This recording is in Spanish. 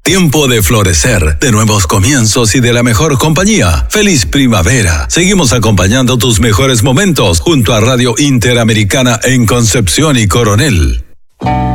Tiempo de florecer, de nuevos comienzos y de la mejor compañía. ¡Feliz primavera! Seguimos acompañando tus mejores momentos junto a Radio Interamericana en Concepción y Coronel.